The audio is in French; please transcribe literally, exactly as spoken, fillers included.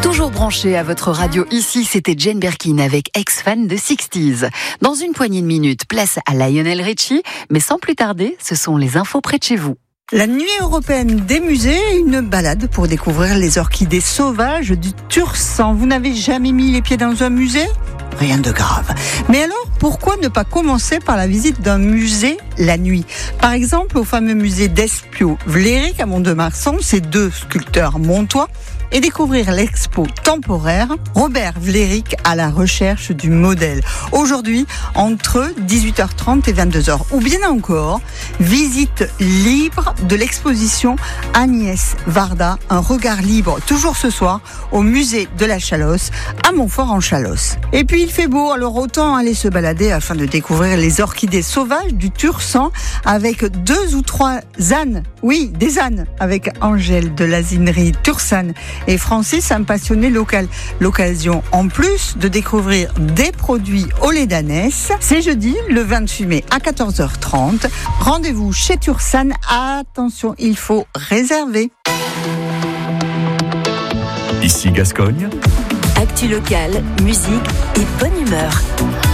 Toujours branché à votre radio ici, c'était Jane Birkin avec ex-fan de sixties. Dans une poignée de minutes, place à Lionel Richie, mais sans plus tarder, ce sont les infos près de chez vous. La nuit européenne des musées, une balade pour découvrir les orchidées sauvages du Tursan. Vous n'avez jamais mis les pieds dans un musée ? Rien de grave. Mais alors, pourquoi ne pas commencer par la visite d'un musée la nuit ? Par exemple, au fameux musée d'Espio Vlerick à Mont-de-Marsan, ces deux sculpteurs montois, et découvrir l'expo temporaire Robert Vlerick à la recherche du modèle. Aujourd'hui, entre dix-huit heures trente et vingt-deux heures. Ou bien encore, visite libre de l'exposition Agnès Varda, un regard libre, toujours ce soir, au musée de la Chalosse, à Montfort-en-Chalosse. Et puis il fait beau, alors autant aller se balader afin de découvrir les orchidées sauvages du Tursan avec deux ou trois ânes. Oui, des ânes, avec Angèle de l'asinerie Tursan et Francis, un passionné local. L'occasion, en plus, de découvrir des produits au lait d'ânesse. C'est jeudi, le vingt-huit mai à quatorze heures trente. Rendez-vous chez Tursan. Attention, il faut réserver. Ici Gascogne. Actu locale, musique et bonne humeur.